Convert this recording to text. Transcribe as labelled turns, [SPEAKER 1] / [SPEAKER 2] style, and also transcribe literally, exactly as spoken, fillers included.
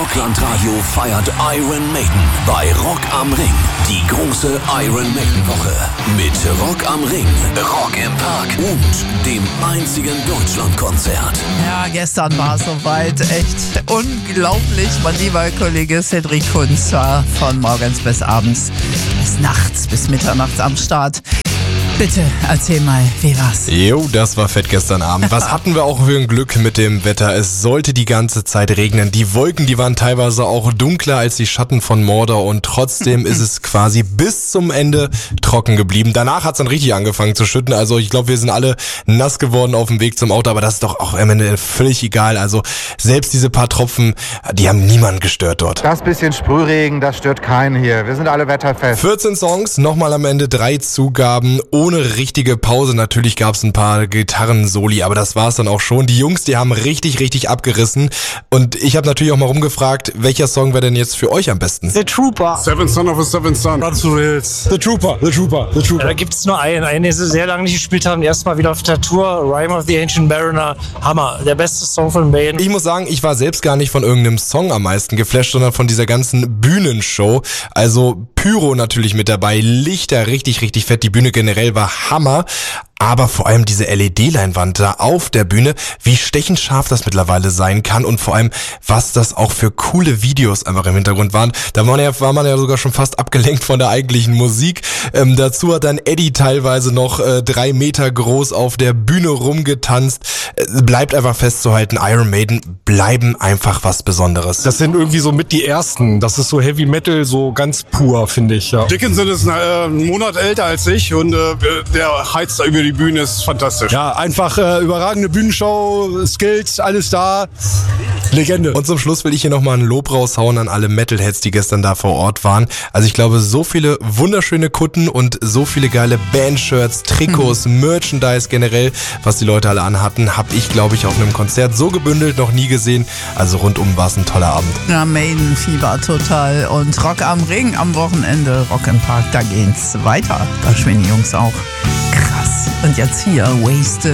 [SPEAKER 1] Rockland Radio feiert Iron Maiden bei Rock am Ring. Die große Iron Maiden Woche mit Rock am Ring, Rock im Park und dem einzigen Deutschlandkonzert.
[SPEAKER 2] Ja, gestern war es soweit. Echt unglaublich. Mein lieber Kollege Cedric Kunz war von morgens bis abends, bis nachts, bis mitternachts am Start. Bitte, erzähl mal, wie war's?
[SPEAKER 3] Jo, das war fett gestern Abend. Was hatten wir auch für ein Glück mit dem Wetter? Es sollte die ganze Zeit regnen. Die Wolken, die waren teilweise auch dunkler als die Schatten von Mordor und trotzdem ist es quasi bis zum Ende trocken geblieben. Danach hat's dann richtig angefangen zu schütten. Also ich glaube, wir sind alle nass geworden auf dem Weg zum Auto, aber das ist doch auch am Ende völlig egal. Also selbst diese paar Tropfen, die haben niemanden gestört dort.
[SPEAKER 4] Das bisschen Sprühregen, das stört keinen hier. Wir sind alle wetterfest.
[SPEAKER 3] vierzehn Songs, nochmal am Ende drei Zugaben, ohne richtige Pause. Natürlich gab es ein paar Gitarren-Soli, aber das war es dann auch schon. Die Jungs, die haben richtig, richtig abgerissen. Und ich habe natürlich auch mal rumgefragt, welcher Song wäre denn jetzt für euch am besten?
[SPEAKER 5] The Trooper.
[SPEAKER 6] Seventh Son of a Seventh Son.
[SPEAKER 7] Run to Rails. The Trooper, The Trooper, The Trooper.
[SPEAKER 5] Ja, da gibt es nur einen, einen, den sie sehr lange nicht gespielt haben. Erstmal wieder auf der Tour. Rime of the Ancient Mariner. Hammer. Der beste Song von Maiden.
[SPEAKER 3] Ich muss sagen, ich war selbst gar nicht von irgendeinem Song am meisten geflasht, sondern von dieser ganzen Bühnenshow. Also Pyro natürlich mit dabei, Lichter richtig, richtig fett. Die Bühne generell war Hammer. Aber vor allem diese L E D-Leinwand da auf der Bühne, wie stechend scharf das mittlerweile sein kann und vor allem, was das auch für coole Videos einfach im Hintergrund waren. Da war man ja, war man ja sogar schon fast abgelenkt von der eigentlichen Musik. Ähm, dazu hat dann Eddie teilweise noch äh, drei Meter groß auf der Bühne rumgetanzt. Äh, bleibt einfach festzuhalten, Iron Maiden bleiben einfach was Besonderes.
[SPEAKER 7] Das sind irgendwie so mit die ersten. Das ist so Heavy Metal, so ganz pur, finde ich. Ja.
[SPEAKER 6] Dickinson ist äh, einen Monat älter als ich und äh, der heizt da über die Bühne, ist fantastisch.
[SPEAKER 7] Ja, einfach äh, überragende Bühnenshow, Skills, alles da. Legende.
[SPEAKER 3] Und zum Schluss will ich hier nochmal ein Lob raushauen an alle Metalheads, die gestern da vor Ort waren. Also ich glaube, so viele wunderschöne Kutten und so viele geile Bandshirts, Trikots, mhm. Merchandise generell, was die Leute alle anhatten, habe ich, glaube ich, auf einem Konzert so gebündelt noch nie gesehen. Also rundum war es ein toller Abend.
[SPEAKER 2] Ja, Maiden-Fieber total. Und Rock am Ring am Wochenende, Rock im Park, da geht's weiter. Da schwingen die Jungs auch. Krass. Und jetzt hier, Wasted.